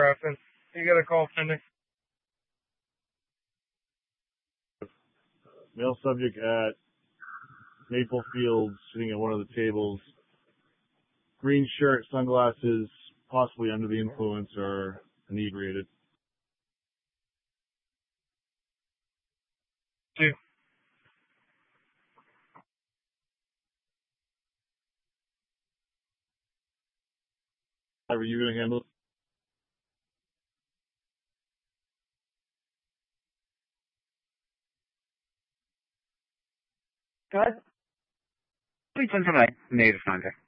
Grafton. You got a call pending. Male subject at Maple Fields, sitting at one of the tables. Green shirt, sunglasses, possibly under the influence or inebriated. 2. How are you going to handle it? Good. Please send for my native contact.